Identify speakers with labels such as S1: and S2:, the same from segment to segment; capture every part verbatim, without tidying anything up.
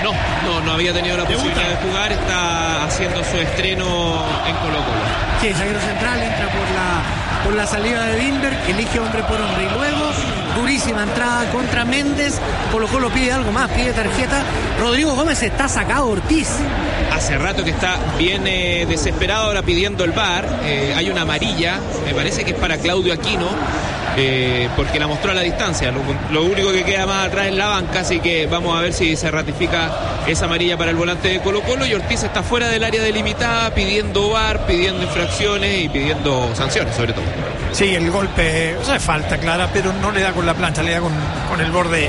S1: No, no, no había tenido la posibilidad de jugar, está haciendo su estreno en Colo-Colo.
S2: Sí, el zaguero central entra por la, por la salida de Winberg, elige hombre por hombre y luego durísima entrada contra Méndez. Colo-Colo pide algo más, pide tarjeta. Rodrigo Gómez está sacado Ortiz.
S1: Hace rato que está bien eh, desesperado ahora pidiendo el V A R. Eh, hay una amarilla, me parece que es para Claudio Aquino. Eh, porque la mostró a la distancia, lo, lo único que queda más atrás es la banca, así que vamos a ver si se ratifica esa amarilla para el volante de Colo-Colo. Y Ortiz está fuera del área delimitada pidiendo V A R, pidiendo infracciones y pidiendo sanciones sobre todo.
S3: Sí, el golpe, o sea, falta clara, pero no le da con la plancha, le da con, con el borde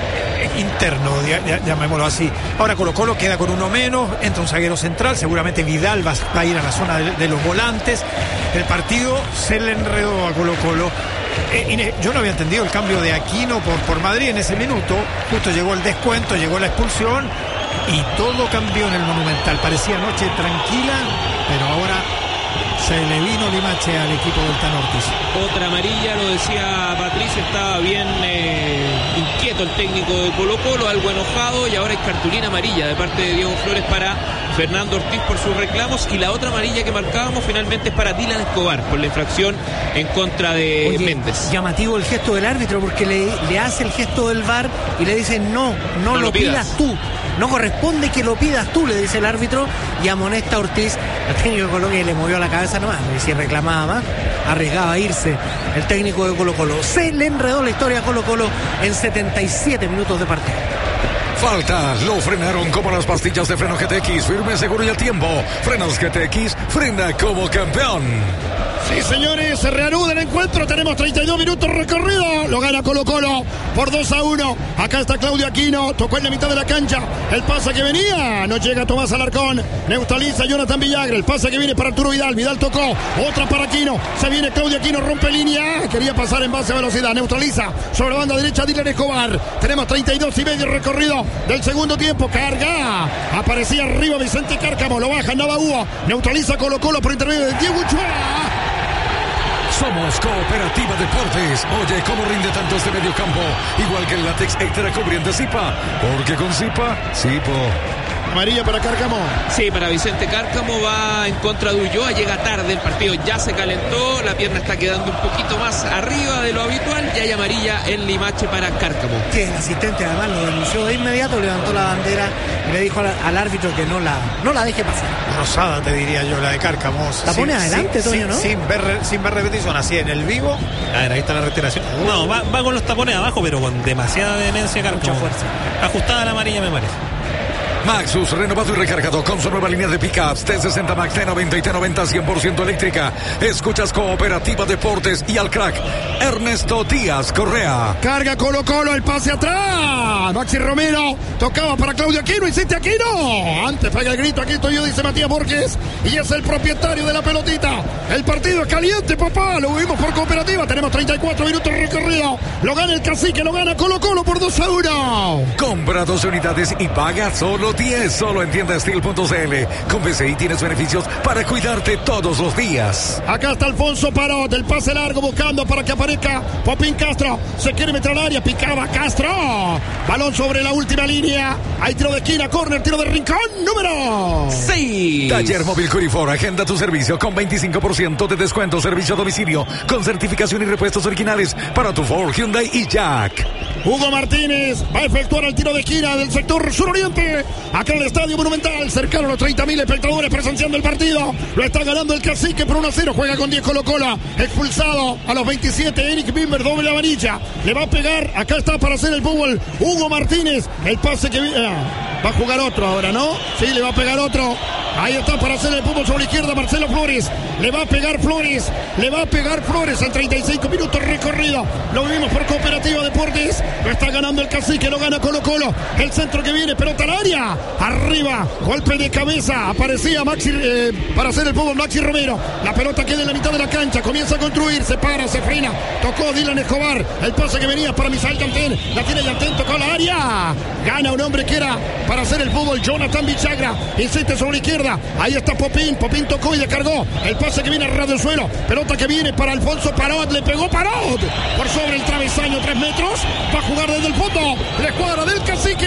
S3: interno, llamémoslo así. Ahora Colo-Colo queda con uno menos, entra un zaguero central, seguramente Vidal va, va a ir a la zona de, de los volantes. El partido se le enredó a Colo-Colo. Eh, Inés, yo no había entendido el cambio de Aquino por, por Madrid en ese minuto. Justo llegó el descuento, llegó la expulsión y todo cambió en el Monumental. Parecía noche tranquila, pero ahora se le vino Limache al equipo del Tan Ortiz.
S1: Otra amarilla, lo decía Patricio, estaba bien eh, inquieto el técnico de Colo-Colo, algo enojado, y ahora hay cartulina amarilla de parte de Diego Flores para Fernando Ortiz por sus reclamos, y la otra amarilla que marcábamos finalmente es para Dylan Escobar por la infracción en contra de
S2: Oye,
S1: Méndez.
S2: Llamativo el gesto del árbitro porque le, le hace el gesto del V A R y le dice no, no, no lo, lo pidas. pidas tú. No corresponde que lo pidas tú, le dice el árbitro, y amonesta a Ortiz. El técnico de Colo que le movió la cabeza nomás, y si reclamaba más, arriesgaba a irse el técnico de Colo-Colo. Se le enredó la historia a Colo-Colo en setenta y siete minutos de partido.
S4: Falta, lo frenaron como las pastillas de freno G T X, firme, seguro y a tiempo. Frenos G T X, frena como campeón.
S5: Sí, señores, se reanuda el encuentro, tenemos treinta y dos minutos recorrido, lo gana Colo-Colo por dos a uno, acá está Claudio Aquino, tocó en la mitad de la cancha, el pase que venía, no llega Tomás Alarcón, neutraliza Jonathan Villagra, el pase que viene para Arturo Vidal, Vidal tocó, otra para Aquino, se viene Claudio Aquino, rompe línea, quería pasar en base a velocidad, neutraliza, sobre la banda derecha Dylan Escobar, tenemos treinta y dos y medio recorrido del segundo tiempo, carga, aparecía arriba Vicente Cárcamo, lo baja Navaúa, neutraliza Colo-Colo por intermedio de Diego Ochoa.
S4: Somos Cooperativa Deportes. Oye, ¿cómo rinde tanto este medio campo? Igual que el látex extra cubriente Zipa. Porque con Zipa, Zipo.
S5: Amarilla para Cárcamo.
S1: Sí, para Vicente Cárcamo, va en contra de Ulloa, llega tarde, el partido ya se calentó, la pierna está quedando un poquito más arriba de lo habitual y hay amarilla en Limache para Cárcamo.
S2: Que el asistente además lo denunció de inmediato, levantó la bandera y le dijo al, al árbitro que no la, no la deje pasar.
S3: Rosada, te diría yo, la de Cárcamo.
S2: La pone
S3: sin,
S2: adelante,
S3: sin,
S2: Toño, ¿no?
S3: Sin ver, sin ver repetición, así en el vivo. A ver, ahí está la retiración.
S6: No, va, va con los tapones abajo, pero con demasiada vehemencia Cárcamo.
S2: Mucha fuerza.
S6: Ajustada la amarilla, me parece.
S4: Maxus, renovado y recargado con su nueva línea de pickups T sesenta Max, T noventa y T noventa cien por ciento eléctrica. Escuchas Cooperativa Deportes y al crack Ernesto Díaz Correa.
S5: Carga Colo-Colo, el pase atrás. Maxi Romero tocaba para Claudio Aquino, insiste Aquino. Antes pega el grito, aquí estoy yo, dice Matías Borges. Y es el propietario de la pelotita. El partido es caliente, papá. Lo vimos por Cooperativa. Tenemos treinta y cuatro minutos recorrido. Lo gana el Cacique, lo gana Colo-Colo por dos a uno.
S4: Compra doce unidades y paga solo diez, solo en tienda steel punto c l. Con B C I tienes beneficios para cuidarte todos los días.
S5: Acá está Alfonso Parot, el pase largo buscando para que aparezca Popín Castro. Se quiere meter al área, picaba Castro. Balón sobre la última línea. Hay tiro de esquina, córner, tiro de rincón, número
S1: seis.
S4: Taller Móvil Curifor, agenda tu servicio con veinticinco por ciento de descuento, servicio a domicilio, con certificación y repuestos originales para tu Ford, Hyundai y Jack.
S5: Hugo Martínez va a efectuar el tiro de esquina del sector suroriente. Acá en el Estadio Monumental, cercano a los treinta mil espectadores presenciando el partido. Lo está ganando el Cacique por uno a cero. Juega con diez Colo-Colo. Expulsado a los veintisiete. Eric Bimber, doble amarilla. Le va a pegar. Acá está para hacer el fútbol Hugo Martínez. El pase que... Ah, va a jugar otro ahora, ¿no? Sí, le va a pegar otro. Ahí está para hacer el fútbol sobre la izquierda Marcelo Flores. Le va a pegar Flores. Le va a pegar Flores en treinta y cinco minutos recorrido. Lo vimos por Cooperativa Deportes. Lo está ganando el Cacique. Lo gana Colo-Colo. El centro que viene. Pelota al área. Arriba. Golpe de cabeza. Aparecía Maxi eh, para hacer el fútbol Maxi Romero. La pelota queda en la mitad de la cancha. Comienza a construir. Se para. Se frena. Tocó Dylan Escobar. El pase que venía para Misael Yantén. La tiene Yantén. Tocó la área. Gana un hombre que era para hacer el fútbol Jonathan Villagra. Insiste sobre la izquierda. Ahí está Popín, Popín tocó y descargó. El pase que viene a ras del suelo. Pelota que viene para Alfonso Parot. Le pegó Parot por sobre el travesaño, tres metros. Va a jugar desde el fondo. La escuadra del Cacique.